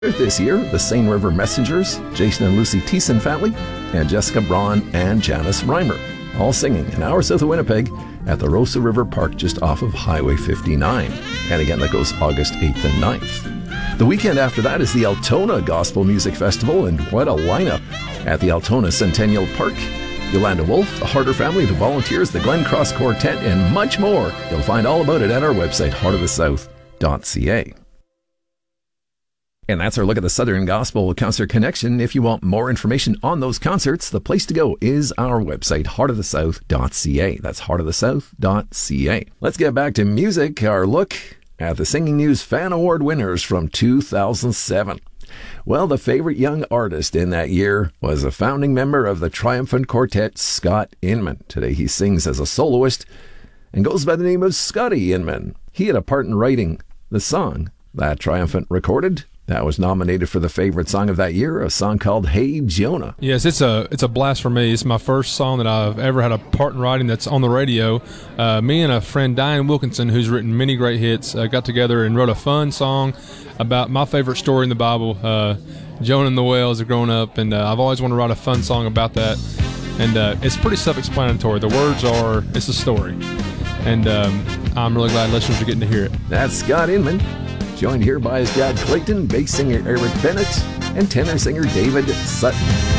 This year, the Seine River Messengers, Jason and Lucy Thiessen family, and Jessica Braun and Janice Reimer, all singing an hour south of Winnipeg at the Rosa River Park just off of Highway 59. And again, that goes August 8th and 9th. The weekend after that is the Altona Gospel Music Festival, and what a lineup at the Altona Centennial Park. Yolanda Wolf, the Harder family, the Volunteers, the Glen Cross Quartet, and much more. You'll find all about it at our website, heartofthesouth.ca. And that's our look at the Southern Gospel Concert Connection. If you want more information on those concerts, the place to go is our website, heartofthesouth.ca. That's heartofthesouth.ca. Let's get back to music. Our look at the Singing News Fan Award winners from 2007. Well, the favorite young artist in that year was a founding member of the Triumphant Quartet, Scott Inman. Today he sings as a soloist and goes by the name of Scotty Inman. He had a part in writing the song that Triumphant recorded that was nominated for the favorite song of that year, a song called Hey Jonah. Yes, it's a blast for me. It's my first song that I've ever had a part in writing that's on the radio. Me and a friend, Diane Wilkinson, who's written many great hits, got together and wrote a fun song about my favorite story in the Bible, Jonah and the whale as a grown up, and I've always wanted to write a fun song about that. And it's pretty self-explanatory. The words are, it's a story. And I'm really glad listeners are getting to hear it. That's Scott Inman, joined here by his dad Clayton, bass singer Eric Bennett, and tenor singer David Sutton.